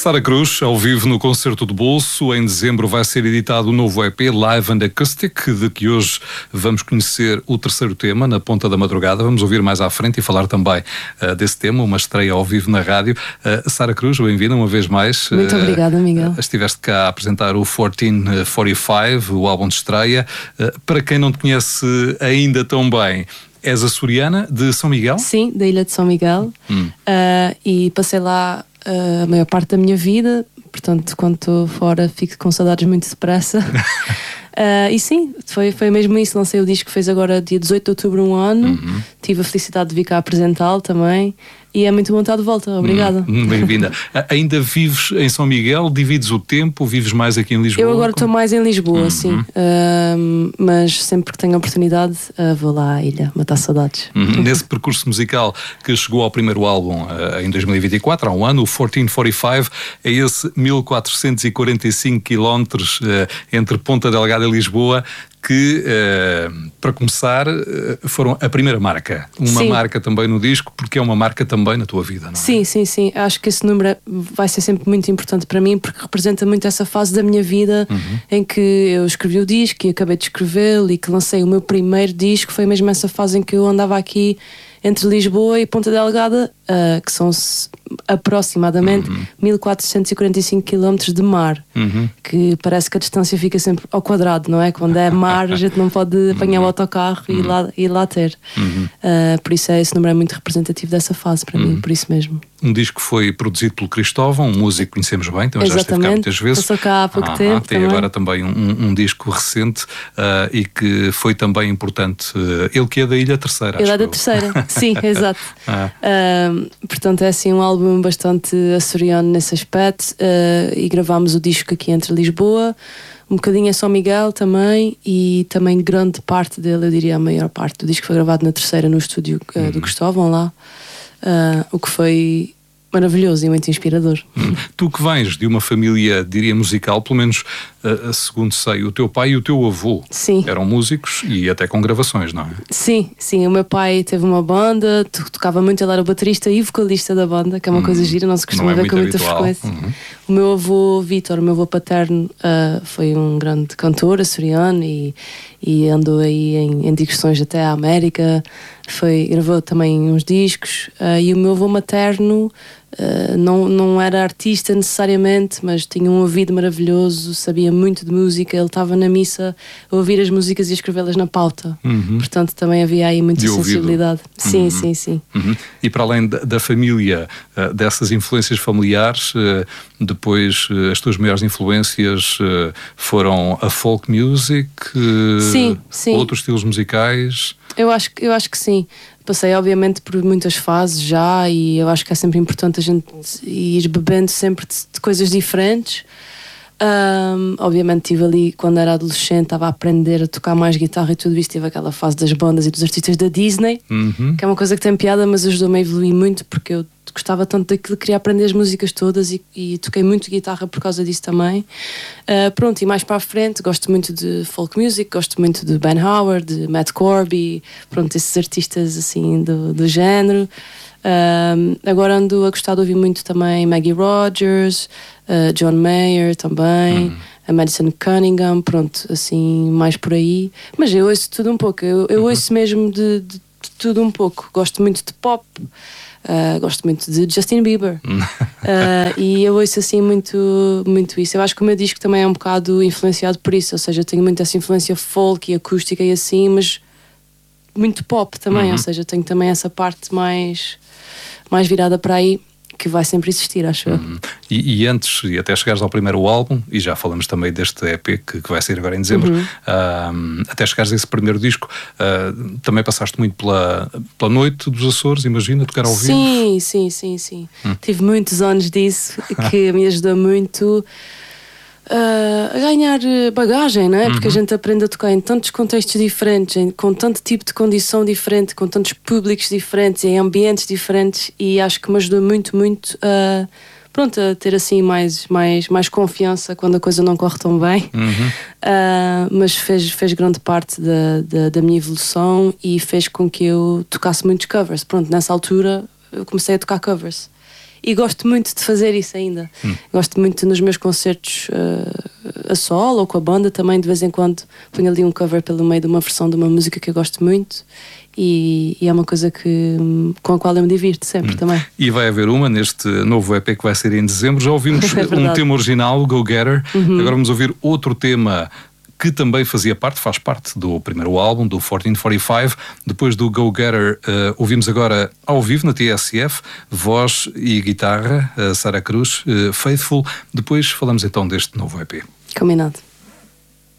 Sara Cruz, ao vivo no Concerto de Bolso. Em dezembro vai ser editado o novo EP Live and Acoustic, de que hoje vamos conhecer o terceiro tema, Na Ponta da Madrugada. Vamos ouvir mais à frente e falar também desse tema, uma estreia ao vivo na rádio. Sara Cruz, bem-vinda uma vez mais. Muito obrigada, Miguel. Estiveste cá a apresentar o 1445, o álbum de estreia. Para quem não te conhece ainda tão bem, és açoriana de São Miguel? Sim, da Ilha de São Miguel. E passei lá a maior parte da minha vida, portanto, quando estou fora fico com saudades muito depressa. E sim, foi mesmo isso. Lancei o disco, fez agora dia 18 de outubro, um ano. Tive a felicidade de vir cá apresentá-lo também. E é muito bom estar de volta, obrigada. Bem-vinda. Ainda vives em São Miguel? Divides o tempo? Vives mais aqui em Lisboa? Eu agora estou mais em Lisboa, sim. Mas sempre que tenho oportunidade vou lá à ilha, matar saudades. Nesse percurso musical que chegou ao primeiro álbum em 2024, há um ano, o 1445, é esse 1445 quilómetros entre Ponta Delgada e Lisboa, que, para começar, foram a primeira marca. Uma Sim. marca também no disco, porque é uma marca também na tua vida, não é? Sim, sim, sim. Acho que esse número vai ser sempre muito importante para mim, porque representa muito essa fase da minha vida em que eu escrevi o disco e acabei de escrevê-lo e que lancei o meu primeiro disco. Foi mesmo essa fase em que eu andava aqui entre Lisboa e Ponta Delgada, que são aproximadamente 1445 km de mar, que parece que a distância fica sempre ao quadrado, não é? Quando é mar a gente não pode apanhar o autocarro e ir lá ter. Por isso esse número é muito representativo dessa fase para mim, por isso mesmo. Um disco que foi produzido pelo Cristóvão, um músico que conhecemos bem, também já esteve cá muitas vezes. Passou cá há pouco tempo. Tem também. agora também um disco recente e que foi também importante. Ele que é da Ilha Terceira. Ele é da Terceira, sim, exato. Portanto é assim um álbum bastante açoriano nesse aspecto, e gravámos o disco aqui entre Lisboa, um bocadinho em São Miguel também, e também grande parte dele, eu diria a maior parte do disco foi gravado na Terceira, no estúdio do Cristóvão lá, o que foi maravilhoso e muito inspirador. Tu que vens de uma família, diria, musical, pelo menos segundo sei, o teu pai e o teu avô eram músicos e até com gravações, não é? Sim, sim. O meu pai teve uma banda, tocava muito, ele era o baterista e vocalista da banda, que é uma coisa gira, não se costuma ver com muita frequência. O meu avô Vítor, o meu avô paterno, foi um grande cantor açoriano e andou aí em digressões até à América, gravou também uns discos, e o meu avô materno não era artista necessariamente, mas tinha um ouvido maravilhoso, sabia muito de música, ele estava na missa a ouvir as músicas e a escrevê-las na pauta. Portanto também havia aí muita sensibilidade. Sim, sim, sim. E para além da família, dessas influências familiares, depois as tuas maiores influências foram a folk music, sim, sim. Outros estilos musicais? Eu acho que sim. Passei obviamente por muitas fases já, e eu acho que é sempre importante a gente ir bebendo sempre de coisas diferentes. Obviamente estive ali quando era adolescente, estava a aprender a tocar mais guitarra e tudo isso, tive aquela fase das bandas e dos artistas da Disney, que é uma coisa que tem piada, mas ajudou-me a evoluir muito, porque eu gostava tanto daquilo, queria aprender as músicas todas e toquei muito guitarra por causa disso também. Pronto, e mais para a frente gosto muito de folk music, gosto muito de Ben Howard, de Matt Corby, pronto, esses artistas assim do género. Agora ando a gostar de ouvir muito também Maggie Rogers, John Mayer também, a Madison Cunningham, pronto, assim, mais por aí. Mas eu ouço tudo um pouco, eu ouço mesmo de tudo um pouco. Gosto muito de pop, gosto muito de Justin Bieber, e eu ouço assim muito isso. Eu acho que o meu disco também é um bocado influenciado por isso, ou seja, eu tenho muito essa influência folk e acústica e assim, mas muito pop também, ou seja, tenho também essa parte mais virada para aí, que vai sempre existir, acho eu. E antes, e até chegares ao primeiro álbum, e já falamos também deste EP que vai sair agora em dezembro, até chegares a esse primeiro disco, também passaste muito pela noite dos Açores, imagina, tocar ao vivo? Sim. Tive muitos anos disso, que me ajudou muito a ganhar bagagem, não é? Porque a gente aprende a tocar em tantos contextos diferentes, com tanto tipo de condição diferente, com tantos públicos diferentes, em ambientes diferentes, e acho que me ajudou muito a ter assim mais confiança quando a coisa não corre tão bem. Mas fez grande parte da minha evolução e fez com que eu tocasse muitos covers. Pronto, nessa altura eu comecei a tocar covers e gosto muito de fazer isso ainda. Gosto muito nos meus concertos a solo ou com a banda também, de vez em quando ponho ali um cover pelo meio de uma versão de uma música que eu gosto muito. E é uma coisa com a qual eu me divirto sempre também. E vai haver uma neste novo EP que vai ser em dezembro. Já ouvimos um tema original, Go Getter. Agora vamos ouvir outro tema que também faz parte do primeiro álbum, do 1445. Depois do Go Getter, ouvimos agora ao vivo na TSF, voz e guitarra, Sara Cruz, Faithful. Depois falamos então deste novo EP. Combinado.